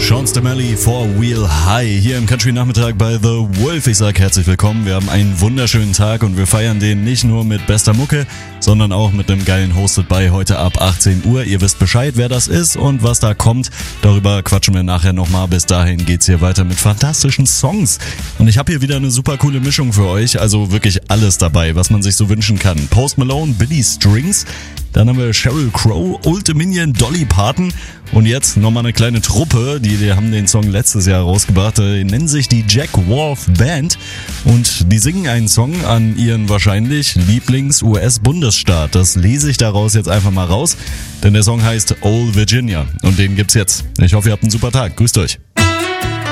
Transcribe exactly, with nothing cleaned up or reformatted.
Sean Stamelli, Four Wheel High, hier im Country-Nachmittag bei The Wolf. Ich sag herzlich willkommen, wir haben einen wunderschönen Tag und wir feiern den nicht nur mit bester Mucke, sondern auch mit einem geilen Hosted bei heute ab achtzehn Uhr. Ihr wisst Bescheid, wer das ist und was da kommt. Darüber quatschen wir nachher nochmal. Bis dahin geht's hier weiter mit fantastischen Songs. Und ich habe hier wieder eine super coole Mischung für euch, also wirklich alles dabei, was man sich so wünschen kann. Post Malone, Billy Strings, dann haben wir Sheryl Crow, Old Dominion, Dolly Parton und jetzt nochmal eine kleine Truppe, die, die haben den Song letztes Jahr rausgebracht, die nennen sich die Jack Wolf Band und die singen einen Song an ihren wahrscheinlich Lieblings-U S-Bundesstaat. Das lese ich daraus jetzt einfach mal raus, denn der Song heißt Old Virginia und den gibt's jetzt. Ich hoffe, ihr habt einen super Tag. Grüßt euch.